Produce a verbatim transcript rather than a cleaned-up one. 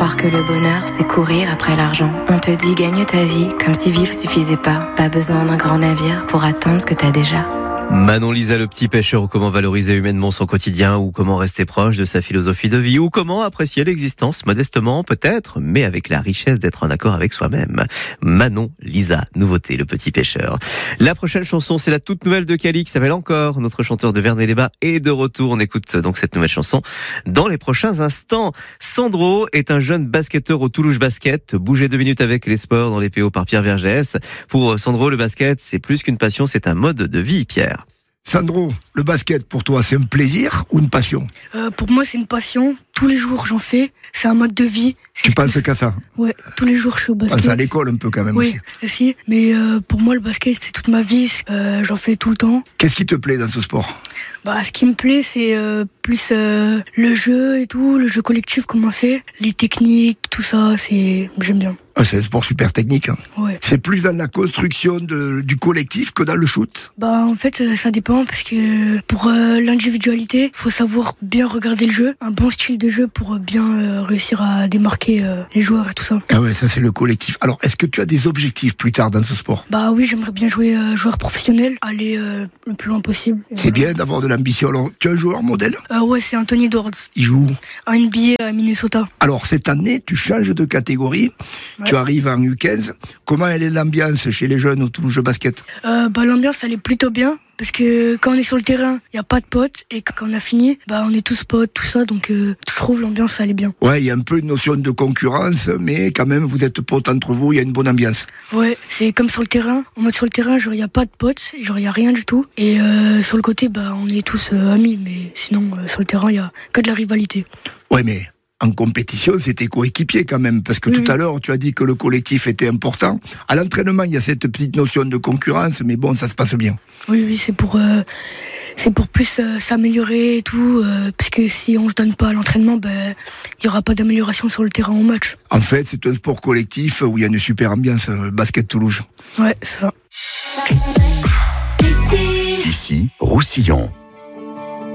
croire que le bonheur, c'est courir après l'argent. On te dit gagne ta vie, comme si vivre suffisait pas. Pas besoin d'un grand navire pour atteindre ce que t'as déjà. Manon Lisa, le petit pêcheur, ou comment valoriser humainement son quotidien, ou comment rester proche de sa philosophie de vie, ou comment apprécier l'existence modestement, peut-être, mais avec la richesse d'être en accord avec soi-même. Manon Lisa, nouveauté, le petit pêcheur. La prochaine chanson, c'est la toute nouvelle de Cali, qui s'appelle Encore. Notre chanteur de Vernet-les-Bains est de retour. On écoute donc cette nouvelle chanson dans les prochains instants. Sandro est un jeune basketteur au Toulouse Basket. Bougez deux minutes avec les sports dans les P O par Pierre Vergès. Pour Sandro, le basket, c'est plus qu'une passion, c'est un mode de vie, Pierre. Sandro, le basket pour toi, c'est un plaisir ou une passion ? euh, Pour moi, c'est une passion. Tous les jours, j'en fais. C'est un mode de vie. C'est tu penses qu'à ça ? Ouais, tous les jours, je suis au basket. Pense à l'école un peu quand même oui, aussi. aussi. Mais euh, pour moi, le basket, c'est toute ma vie. Euh, j'en fais tout le temps. Qu'est-ce qui te plaît dans ce sport ? Bah, ce qui me plaît, c'est euh, plus euh, le jeu et tout, le jeu collectif, comment c'est, les techniques, tout ça, c'est j'aime bien. Ah, c'est un sport super technique. Hein. Ouais. C'est plus dans la construction de, du collectif que dans le shoot ? Bah en fait, ça dépend parce que pour euh, l'individualité, faut savoir bien regarder le jeu, un bon style de jeu pour bien euh, réussir à démarquer euh, les joueurs et tout ça. Ah ouais, ça c'est le collectif. Alors, est-ce que tu as des objectifs plus tard dans ce sport ? Bah oui, j'aimerais bien jouer euh, joueur professionnel, aller euh, le plus loin possible. C'est voilà. Bien d'avoir de l'ambition. Alors, tu es un joueur modèle ? euh, Ouais, c'est Anthony Edwards. Il joue en N B A à Minnesota. Alors, cette année, tu changes de catégorie. Ouais. Tu arrives en U quinze. Comment elle est l'ambiance chez les jeunes au Toulouse Basket ? euh, bah, L'ambiance, elle est plutôt bien. Parce que quand on est sur le terrain, il n'y a pas de potes. Et quand on a fini, bah, on est tous potes, tout ça. Donc, euh, je trouve l'ambiance, elle est bien. Ouais, il y a un peu une notion de concurrence. Mais quand même, vous êtes potes entre vous. Il y a une bonne ambiance. Ouais, c'est comme sur le terrain. On est sur le terrain, genre, il n'y a pas de potes. Genre, il n'y a rien du tout. Et euh, sur le côté, bah, on est tous euh, amis. Mais sinon, euh, sur le terrain, il n'y a que de la rivalité. Ouais, mais... en compétition, c'était coéquipier quand même, parce que oui, tout oui. à l'heure, tu as dit que le collectif était important. À l'entraînement, il y a cette petite notion de concurrence, mais bon, ça se passe bien. Oui, oui, c'est pour, euh, c'est pour plus euh, s'améliorer et tout, euh, parce que si on se donne pas à l'entraînement, ben, il y aura pas d'amélioration sur le terrain au match. En fait, c'est un sport collectif où il y a une super ambiance, le basket Toulouse. Ouais, c'est ça. Ici, Ici Roussillon.